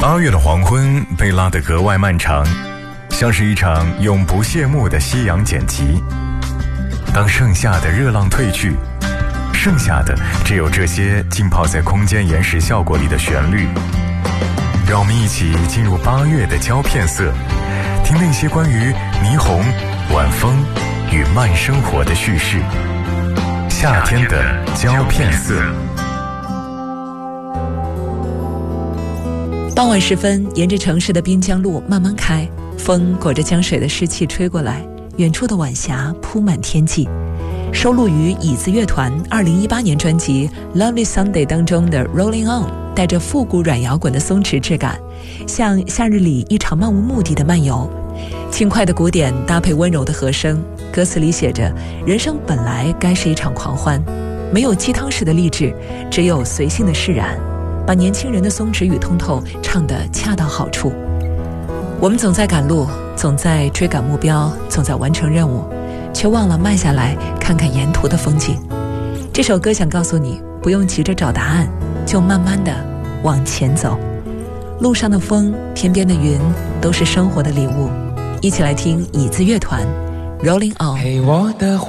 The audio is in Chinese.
8月的黄昏被拉得格外漫长，像是一场永不谢幕的夕阳剪辑。当盛夏的热浪褪去，剩下的只有这些浸泡在空间延时效果里的旋律。让我们一起进入8月的胶片色，听那些关于霓虹、晚风与慢生活的叙事。夏天的胶片色。 傍晚时分，沿着城市的滨江路慢慢开，风裹着江水的湿气吹过来，远处的晚霞铺满天际。收录于椅子乐团2018年专辑《Lovely Sunday》当中的 Rolling On 带着复古软摇滚的松弛质感，像夏日里一场漫无目的的漫游。轻快的鼓点搭配温柔的和声，歌词里写着人生本来该是一场狂欢，没有鸡汤式的励志，只有随性的释然，把年轻人的松弛与通透唱得恰到好处。我们总在赶路，总在追赶目标，总在完成任务，却忘了慢下来看看沿途的风景。这首歌想告诉你，不用急着找答案，就慢慢的往前走。路上的风，天边的云，都是生活的礼物。一起来听椅子乐团 Rolling On。 陪我的